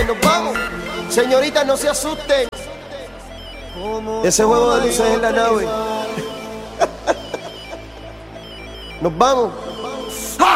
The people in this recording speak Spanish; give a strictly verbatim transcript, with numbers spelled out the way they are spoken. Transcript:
Oye, nos vamos. Señoritas, no se asusten. Ese juego de luces en la nave. Nos vamos.